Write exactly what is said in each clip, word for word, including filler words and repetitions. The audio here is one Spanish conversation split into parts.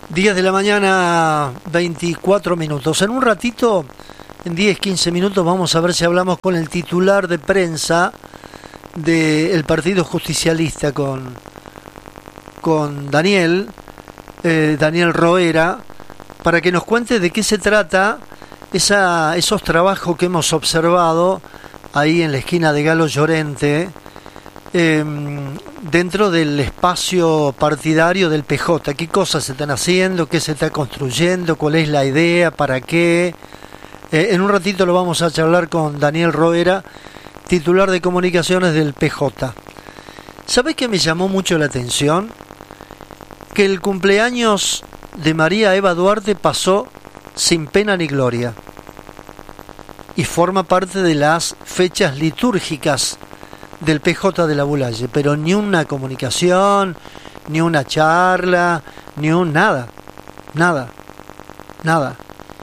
diez de la mañana, veinticuatro minutos. En un ratito, en diez, quince minutos, vamos a ver si hablamos con el titular de prensa del Partido Justicialista, con, con Daniel, eh, Daniel Roera, para que nos cuente de qué se trata esa, esos trabajos que hemos observado ahí en la esquina de Galo Llorente, eh, dentro del espacio partidario del P J. ¿Qué cosas se están haciendo? ¿Qué se está construyendo? ¿Cuál es la idea? ¿Para qué? Eh, en un ratito lo vamos a charlar con Daniel Roera, titular de comunicaciones del P J. ¿Sabés qué me llamó mucho la atención? Que el cumpleaños de María Eva Duarte pasó sin pena ni gloria y forma parte de las fechas litúrgicas del P J de la Bulaye, pero ni una comunicación, ni una charla, ni un nada, nada, nada.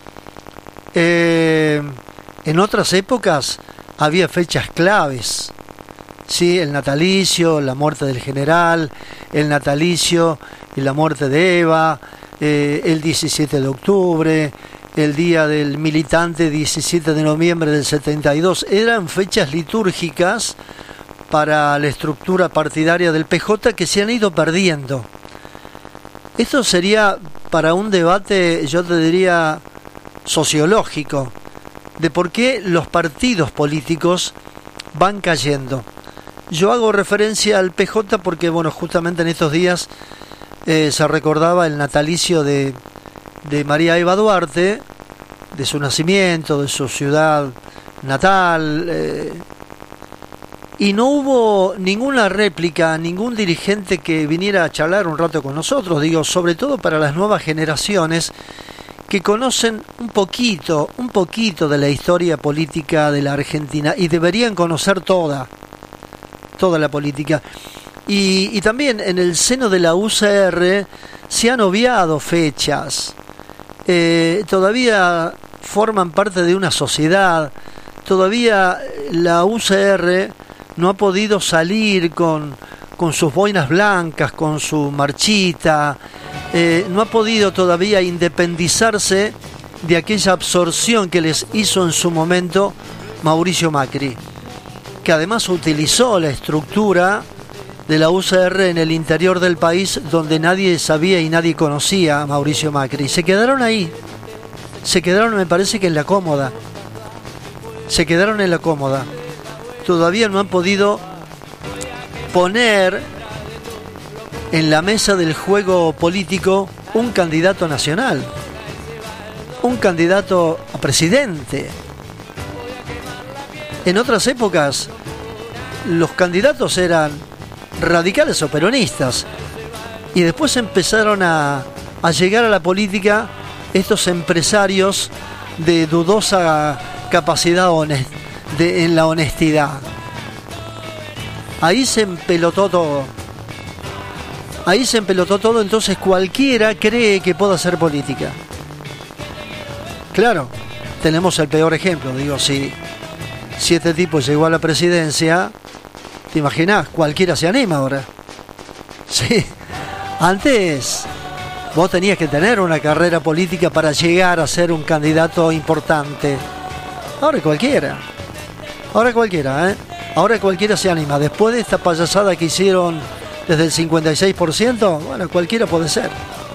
Eh, en otras épocas había fechas claves, ¿sí? El natalicio, la muerte del general, el natalicio y la muerte de Eva, eh, el diecisiete de octubre, el día del militante, diecisiete de noviembre del setenta y dos, eran fechas litúrgicas para la estructura partidaria del P J que se han ido perdiendo. Esto sería para un debate, yo te diría, sociológico, de por qué los partidos políticos van cayendo. Yo hago referencia al P J porque, bueno, justamente en estos días eh, se recordaba el natalicio de, de María Eva Duarte, de su nacimiento, de su ciudad natal, eh, y no hubo ninguna réplica, ningún dirigente que viniera a charlar un rato con nosotros, digo, sobre todo para las nuevas generaciones que conocen un poquito, un poquito de la historia política de la Argentina y deberían conocer toda, toda la política. Y, y también en el seno de la U C R se han obviado fechas, eh, todavía forman parte de una sociedad, todavía la U C R no ha podido salir con, con sus boinas blancas, con su marchita, eh, no ha podido todavía independizarse de aquella absorción que les hizo en su momento Mauricio Macri, que además utilizó la estructura de la U C R en el interior del país donde nadie sabía y nadie conocía a Mauricio Macri. Se quedaron ahí, se quedaron, me parece que en la cómoda, se quedaron en la cómoda. Todavía no han podido poner en la mesa del juego político un candidato nacional, un candidato a presidente. En otras épocas los candidatos eran radicales o peronistas y después empezaron a, a llegar a la política estos empresarios de dudosa capacidad honesta De, en la honestidad. Ahí se empelotó todo. Ahí se empelotó todo, entonces cualquiera cree que puede hacer política. Claro, tenemos el peor ejemplo. Digo, si, si este tipo llegó a la presidencia, ¿te imaginás? Cualquiera se anima ahora. Sí. Antes vos tenías que tener una carrera política para llegar a ser un candidato importante. Ahora cualquiera. Ahora cualquiera, ¿eh? Ahora cualquiera se anima. Después de esta payasada que hicieron desde el cincuenta y seis por ciento, bueno, cualquiera puede ser.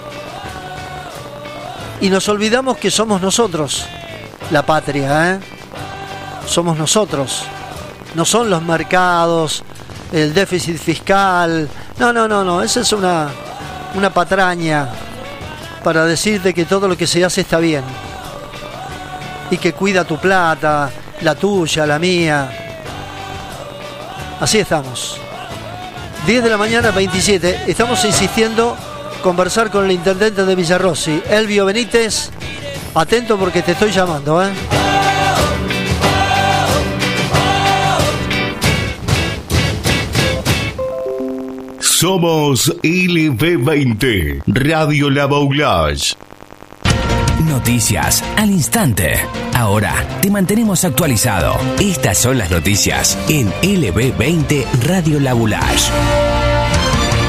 Y nos olvidamos que somos nosotros la patria, ¿eh? Somos nosotros. No son los mercados, el déficit fiscal. No, no, no, no. Esa es una, una patraña para decirte que todo lo que se hace está bien. Y que cuida tu plata, la tuya, la mía. Así estamos. diez de la mañana, veintisiete. Estamos insistiendo conversar con el intendente de Villarrossi, Elvio Benítez. Atento porque te estoy llamando, ¿eh? Somos L B veinte, Radio La Baulage. Noticias al instante. Ahora te mantenemos actualizado. Estas son las noticias en L B veinte Radio La Baulage.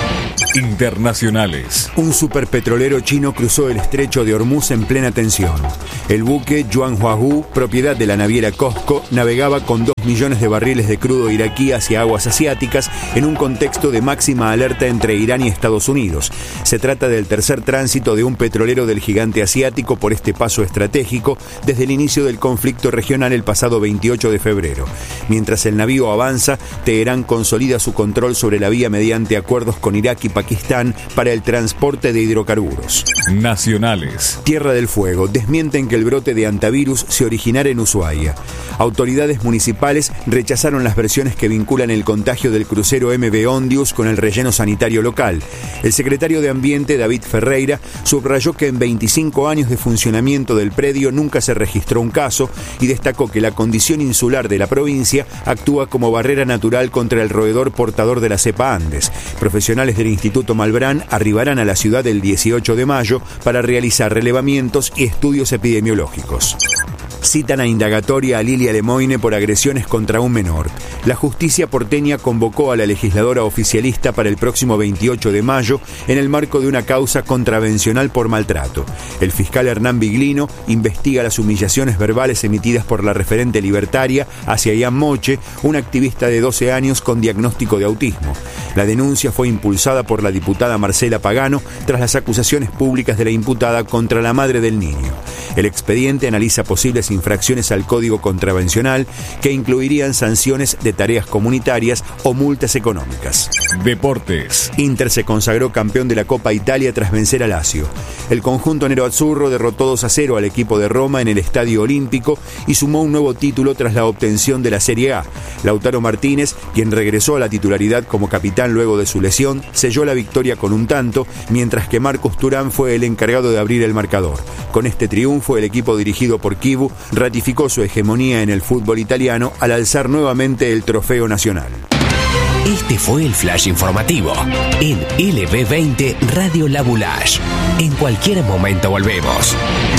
Internacionales. Un superpetrolero chino cruzó el estrecho de Hormuz en plena tensión. El buque Yuanhuahu, propiedad de la naviera COSCO, navegaba con dos millones de barriles de crudo iraquí hacia aguas asiáticas en un contexto de máxima alerta entre Irán y Estados Unidos. Se trata del tercer tránsito de un petrolero del gigante asiático por este paso estratégico desde el inicio del conflicto regional el pasado veintiocho de febrero. Mientras el navío avanza, Teherán consolida su control sobre la vía mediante acuerdos con Irak y Pakistán para el transporte de hidrocarburos. Nacionales. Tierra del Fuego desmienten que el brote de antivirus se originara en Ushuaia. Autoridades municipales rechazaron las versiones que vinculan el contagio del crucero M V Ondius con el relleno sanitario local. El secretario de Ambiente, David Ferreira, subrayó que en veinticinco años de funcionamiento del predio nunca se registró un caso y destacó que la condición insular de la provincia actúa como barrera natural contra el roedor portador de la cepa Andes. Profesionales del Instituto Malbrán arribarán a la ciudad el dieciocho de mayo para realizar relevamientos y estudios epidemiológicos. Citan a indagatoria a Lilia Lemoine por agresiones contra un menor. La justicia porteña convocó a la legisladora oficialista para el próximo veintiocho de mayo en el marco de una causa contravencional por maltrato. El fiscal Hernán Biglino investiga las humillaciones verbales emitidas por la referente libertaria hacia Ian Moche, un activista de doce años con diagnóstico de autismo. La denuncia fue impulsada por la diputada Marcela Pagano tras las acusaciones públicas de la imputada contra la madre del niño. El expediente analiza posibles infracciones al Código Contravencional que incluirían sanciones de tareas comunitarias o multas económicas. Deportes. Inter se consagró campeón de la Copa Italia tras vencer a Lazio. El conjunto nero-azzurro derrotó dos a cero al equipo de Roma en el Estadio Olímpico y sumó un nuevo título tras la obtención de la Serie A. Lautaro Martínez, quien regresó a la titularidad como capitán luego de su lesión, selló la victoria con un tanto, mientras que Marcos Turán fue el encargado de abrir el marcador. Con este triunfo, el equipo dirigido por Kivu ratificó su hegemonía en el fútbol italiano al alzar nuevamente el trofeo nacional. Este fue el flash informativo en L B veinte Radio La Boulage. En cualquier momento volvemos.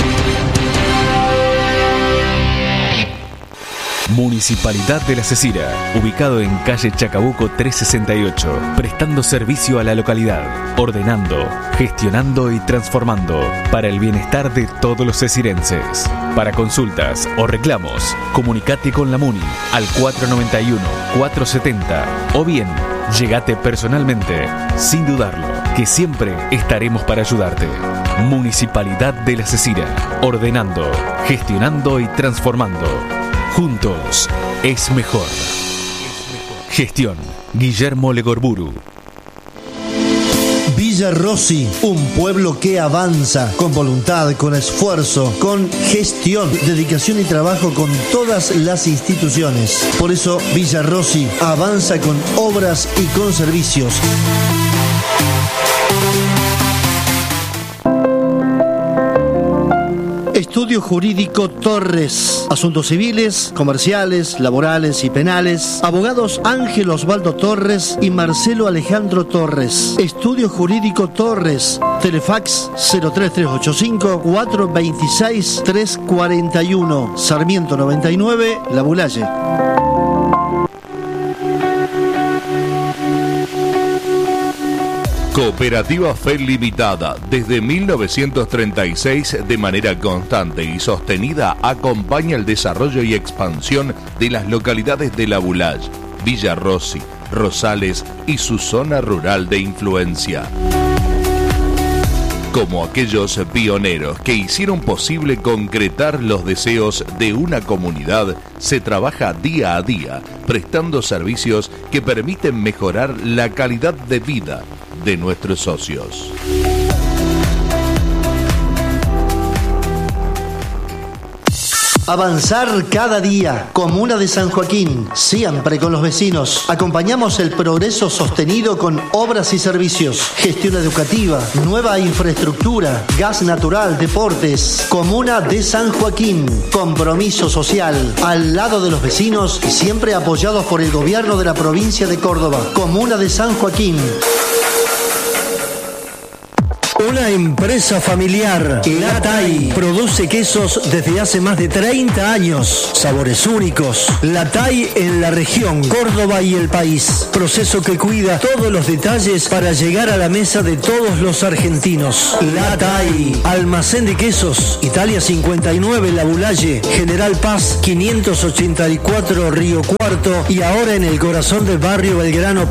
Municipalidad de La Cecina, ubicado en calle Chacabuco trescientos sesenta y ocho, prestando servicio a la localidad, ordenando, gestionando y transformando para el bienestar de todos los cecirenses. Para consultas o reclamos, comunicate con la Muni al cuatro noventa y uno, cuatrocientos setenta o bien, llegate personalmente, sin dudarlo, que siempre estaremos para ayudarte. Municipalidad de La Cecina, ordenando, gestionando y transformando. Juntos es mejor. Gestión Guillermo Legorburu. Villa Rossi, un pueblo que avanza con voluntad, con esfuerzo, con gestión, dedicación y trabajo con todas las instituciones. Por eso Villa Rossi avanza con obras y con servicios. Estudio Jurídico Torres. Asuntos civiles, comerciales, laborales y penales. Abogados Ángel Osvaldo Torres y Marcelo Alejandro Torres. Estudio Jurídico Torres. Telefax cero tres tres ocho cinco, cuatro dos seis, tres cuatro uno. Sarmiento noventa y nueve, La Boulaye. Cooperativa Fe Limitada, desde mil novecientos treinta y seis, de manera constante y sostenida, acompaña el desarrollo y expansión de las localidades de La Boulaye, Villa Rossi, Rosales y su zona rural de influencia. Como aquellos pioneros que hicieron posible concretar los deseos de una comunidad, se trabaja día a día, prestando servicios que permiten mejorar la calidad de vida de nuestros socios. Avanzar cada día. Comuna de San Joaquín, siempre con los vecinos. Acompañamos el progreso sostenido con obras y servicios, gestión educativa, nueva infraestructura, gas natural, deportes. Comuna de San Joaquín, compromiso social, al lado de los vecinos y siempre apoyados por el gobierno de la provincia de Córdoba. Comuna de San Joaquín. Una empresa familiar, La Tai, produce quesos desde hace más de treinta años. Sabores únicos. La Tai en la región, Córdoba y el país. Proceso que cuida todos los detalles para llegar a la mesa de todos los argentinos. La Tai, almacén de quesos, Italia cincuenta y nueve, La Bulalle, General Paz quinientos ochenta y cuatro, Río Cuarto, y ahora en el corazón del barrio Belgrano